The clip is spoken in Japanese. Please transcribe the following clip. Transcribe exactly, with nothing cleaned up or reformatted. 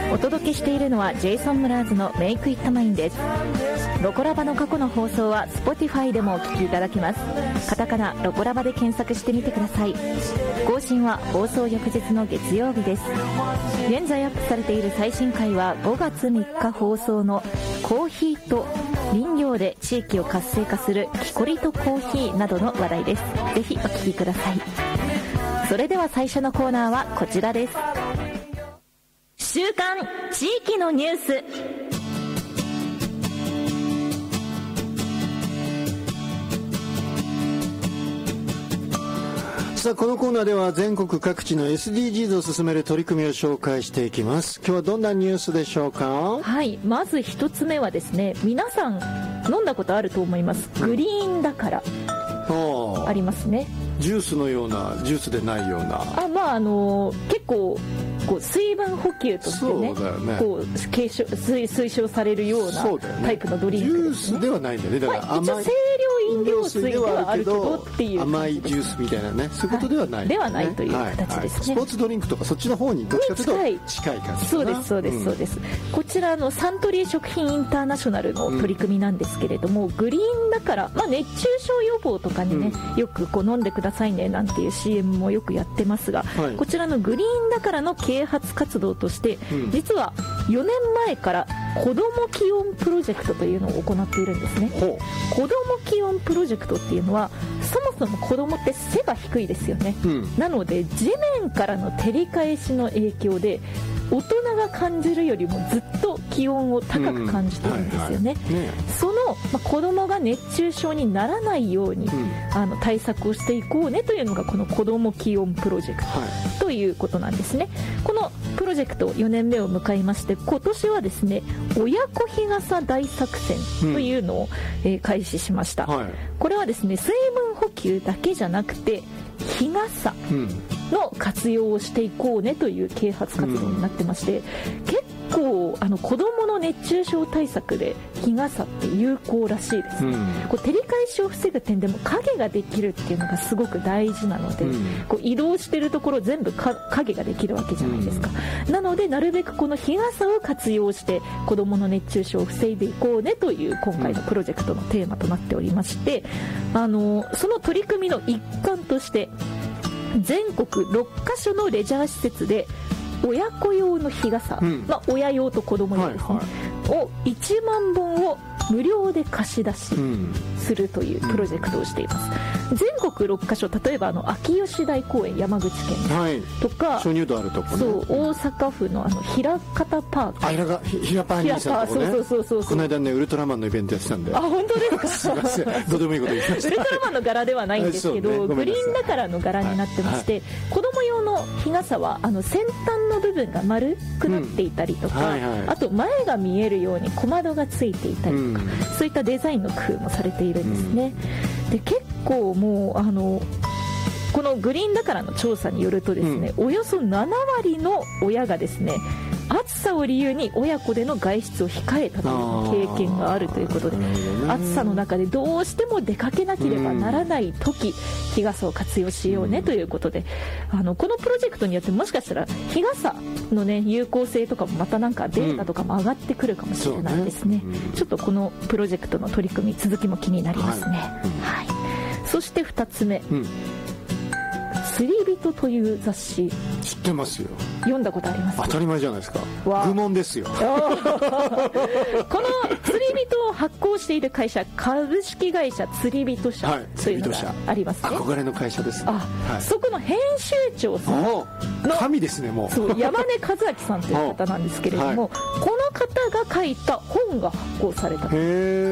お届けしているのはジェイソン・ムラーズのメイクイットマインです。ロコラバの過去の放送は Spotify でもお聞きいただけます。カタカナロコラバで検索してみてください。更新は放送翌日の月曜日です。現在アップされている最新回はごがつみっか放送のコーヒーと林業で地域を活性化するキコリとコーヒーなどの話題です。ぜひお聞きください。それでは最初のコーナーはこちらです。週刊地域のニュース。 さあ、このコーナーでは全国各地の エスディージーズ を進める取り組みを紹介していきます。今日はどんなニュースでしょうか？ はい、まず一つ目はですね、皆さん飲んだことあると思います。グリーンだからありますね。 ジュースのような、ジュースでないような。 あ、まああの結構こう水分補給として ね, そうだよね、 こう継承 推, 推奨されるようなタイプのドリンクですね。 ジュースではないんだよね。だから甘い、 まあ、一応清涼飲料水ではあるけどっていう甘いジュースみたいなね、そういうことではない、ね、 ではないという形ですね、はいはい、 スポーツドリンクとかそっちの方にどっちかというと近い感じ。 そうですそうですそうです、うん、こちらのサントリー食品インターナショナルの取り組みなんですけれども、うん、グリーンだから、まあ、熱中症予防とかにね、うん、よくこう飲んでくださいねなんていう シーエム もよくやってますが、はい、こちらのグリーンだからの啓発活動として、うん、実はよねんまえから子ども気温プロジェクトというのを行っているんですね。子ども気温プロジェクトっていうのは、そもそも子どもって背が低いですよね、うん、なので地面からの照り返しの影響で大人が感じるよりもずっと気温を高く感じているんですよね、うんはいはいね、その、まあ、子どもが熱中症にならないように、うん、あの対策をしていこうねというのがこの子ども気温プロジェクト、はい、ということなんですね。このプロジェクトよねんめを迎えまして、今年はですね、親子日傘大作戦というのを、うんえー、開始しました、はい、これはですね、水分補給だけじゃなくて日傘の活用をしていこうねという啓発活動になってまして、うん、結構あの子どもの熱中症対策で日傘って有効らしいです、うん、こう照り返しを防ぐ点でも影ができるっていうのがすごく大事なので、うん、こう移動してるところ全部か影ができるわけじゃないですか、うん、なのでなるべくこの日傘を活用して子どもの熱中症を防いでいこうねという今回のプロジェクトのテーマとなっておりまして、あのその取り組みの一環として全国ろっかしょのレジャー施設で親子用の日傘、うんまあ、親用と子供用ですね、はいはい、をいちまんぼんを無料で貸し出しするというプロジェクトをしています、うん、全国ろっかしょ、例えばあの秋吉台公園山口県とか、 はい、鍾乳洞あるとこね、 そう大阪府のあの平方パーク、 あ平が平パーにしたとこね、 そうそうそうそう、 この間ねウルトラマンのイベントやってたんで。 あ本当ですかすいません、どうでもいいこと言いました。 ウルトラマンの柄ではないんですけど、ね、グリーンだからの柄になってまして、はいはい、子供用の日傘はあの先端の部分が丸くなっていたりとか、うんはいはい、あと前が見えるように小窓がついていたりとか、うん、そういったデザインの工夫もされているんですね、うん、で結構もうあのこのグリーンだからの調査によるとですね、うん、およそななわりの親がですね、暑さを理由に親子での外出を控えたという経験があるということで、暑さの中でどうしても出かけなければならない時、日傘を活用しようねということで、あのこのプロジェクトによってもしかしたら日傘の、ね、有効性とかもまたなんかデータとかも上がってくるかもしれないですね、うんねうん、ちょっとこのプロジェクトの取り組み続きも気になりますね、はいはい、そしてふたつめ、うん釣り人という雑誌、 知ってますよ。 読んだことありますか？ 当たり前じゃないですか。愚問ですよ。この釣り人を発行している会社、株式会社釣り人社というのがありますね。 憧れの会社です、ね、 あ、はい、そこの編集長さんの神ですね。もうそう山根和明さんという方なんですけれども、この方が書いた本が発行された。 へー